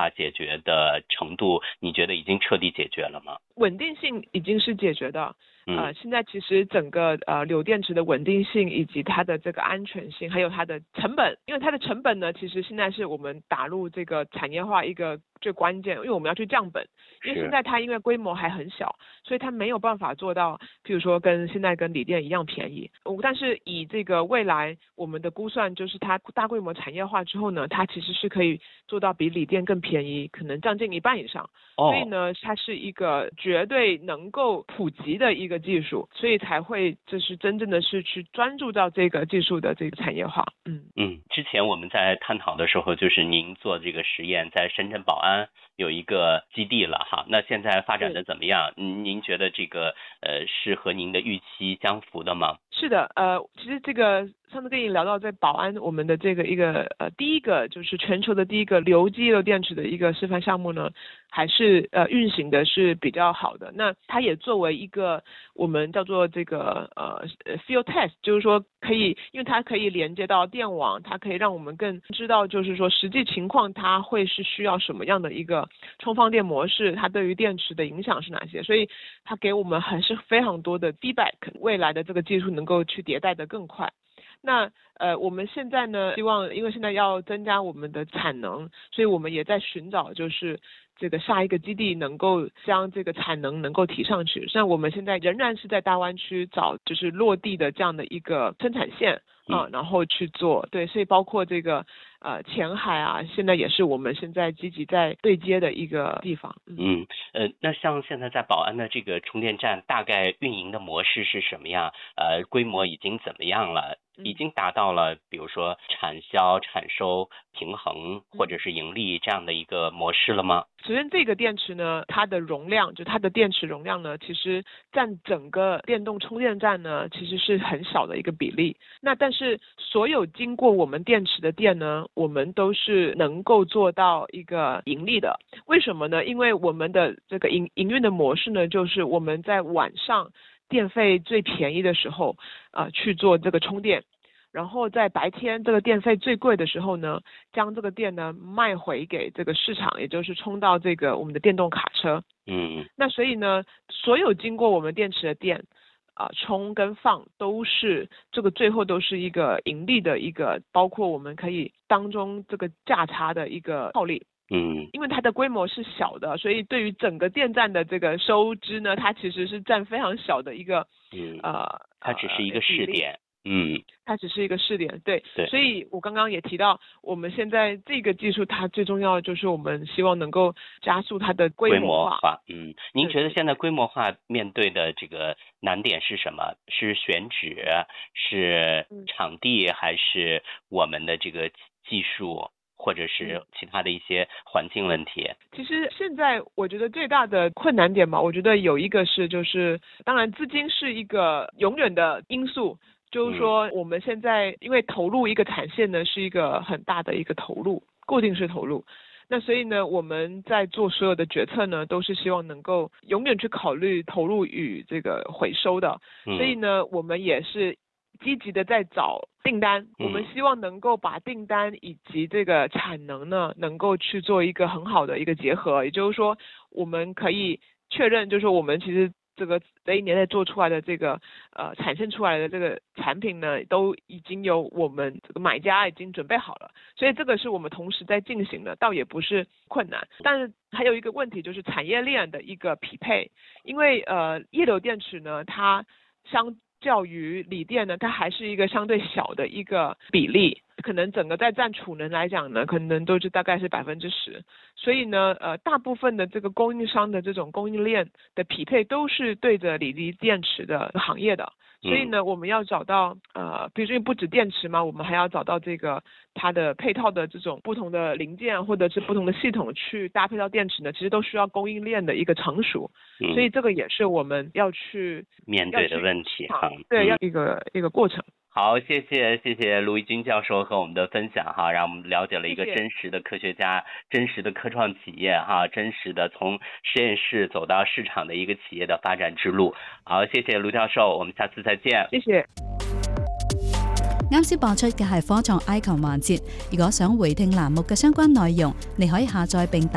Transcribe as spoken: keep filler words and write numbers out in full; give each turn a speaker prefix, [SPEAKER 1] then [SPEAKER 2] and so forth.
[SPEAKER 1] 化解决的程度，你觉得已经彻底解决了吗？
[SPEAKER 2] 稳定性已经是解决的。呃，
[SPEAKER 1] 嗯
[SPEAKER 2] 现在其实整个呃锂电池的稳定性以及它的这个安全性，还有它的成本，因为它的成本呢，其实现在是我们打入这个产业化一个最关键，因为我们要去降本，因为现在它因为规模还很小，所以它没有办法做到，譬如说跟现在跟锂电一样便宜。但是以这个未来我们的估算，就是它大规模产业化之后呢，它其实是可以做到比锂电更便宜，可能将近一半以上。
[SPEAKER 1] 哦、
[SPEAKER 2] 所以呢，它是一个绝对能够普及的一个技术，所以才会就是真正的是去专注到这个技术的这个产业化。嗯
[SPEAKER 1] 嗯，之前我们在探讨的时候，就是您做这个实验在深圳宝安有一个基地了哈，那现在发展的怎么样？您您觉得这个呃是和您的预期相符的吗？
[SPEAKER 2] 是的，呃，其实这个上次跟你聊到在宝安我们的这个一个呃第一个就是全球的第一个流激流电池的一个示范项目呢，还是呃运行的是比较好的。那它也作为一个我们叫做这个呃 field test， 就是说可以，因为它可以连接到电网，它可以让我们更知道就是说实际情况它会是需要什么样的一个充放电模式，它对于电池的影响是哪些，所以它给我们还是非常多的 feedback， 未来的这个技术能够去迭代的更快。那呃，我们现在呢，希望因为现在要增加我们的产能，所以我们也在寻找就是这个下一个基地能够将这个产能能够提上去。像我们现在仍然是在大湾区找就是落地的这样的一个生产线啊、呃，然后去做。对，所以包括这个呃前海啊，现在也是我们现在积极在对接的一个地方。
[SPEAKER 1] 嗯, 嗯呃，那像现在在宝安的这个充电站，大概运营的模式是什么样？呃，规模已经怎么样了？已经达到了比如说产销产收平衡或者是盈利这样的一个模式了吗？
[SPEAKER 2] 首先这个电池呢，它的容量就它的电池容量呢，其实占整个电动充电站呢其实是很小的一个比例。那但是所有经过我们电池的电呢，我们都是能够做到一个盈利的。为什么呢？因为我们的这个营营运的模式呢，就是我们在晚上电费最便宜的时候呃去做这个充电，然后在白天这个电费最贵的时候呢，将这个电呢卖回给这个市场，也就是充到这个我们的电动卡车。
[SPEAKER 1] 嗯，
[SPEAKER 2] 那所以呢，所有经过我们电池的电啊、呃、充跟放都是这个最后都是一个盈利的一个，包括我们可以当中这个价差的一个套利。
[SPEAKER 1] 嗯，
[SPEAKER 2] 因为它的规模是小的，所以对于整个电站的这个收支呢，它其实是占非常小的一个，
[SPEAKER 1] 嗯，
[SPEAKER 2] 呃，
[SPEAKER 1] 它只是一个试点。嗯，
[SPEAKER 2] 它只是一个试点，对，
[SPEAKER 1] 对，
[SPEAKER 2] 所以我刚刚也提到，我们现在这个技术它最重要的就是我们希望能够加速它的规模化。
[SPEAKER 1] 规模化，嗯，您觉得现在规模化面对的这个难点是什么？是选址，是场地，还是我们的这个技术？或者是其他的一些环境问题？
[SPEAKER 2] 其实现在我觉得最大的困难点嘛，我觉得有一个是就是，当然资金是一个永远的因素，就是说我们现在因为投入一个产线呢是一个很大的一个投入，固定式投入。那所以呢，我们在做所有的决策呢，都是希望能够永远去考虑投入与这个回收的。所以呢，我们也是积极的在找订单，我们希望能够把订单以及这个产能呢，能够去做一个很好的一个结合，也就是说，我们可以确认，就是说我们其实这个这一年内做出来的这个呃产生出来的这个产品呢，都已经有我们这个买家已经准备好了，所以这个是我们同时在进行的，倒也不是困难。但是还有一个问题就是产业链的一个匹配，因为呃液流电池呢，它相较于锂电呢，它还是一个相对小的一个比例，可能整个在占储能来讲呢，可能都是大概是百分之十。所以呢，呃，大部分的这个供应商的这种供应链的匹配都是对着锂锂电池的行业的。所以呢，我们要找到呃，比如说不止电池嘛，我们还要找到这个它的配套的这种不同的零件或者是不同的系统去搭配到电池呢，其实都需要供应链的一个成熟。嗯、所以这个也是我们要去
[SPEAKER 1] 面对的问题哈。
[SPEAKER 2] 对，要一个、嗯、一个过程。
[SPEAKER 1] 好，谢谢谢谢卢怡君教授和我们的分享哈，让我们了解了一个真实的科学家、谢谢真实的科创企业哈，真实的从实验室走到市场的一个企业的发展之路。好，谢谢卢教授，我们下次再見。
[SPEAKER 2] 謝謝。
[SPEAKER 3] 啱先播出嘅係科創 Icon 環節，如果想回聽欄目嘅相關內容，你可以下載並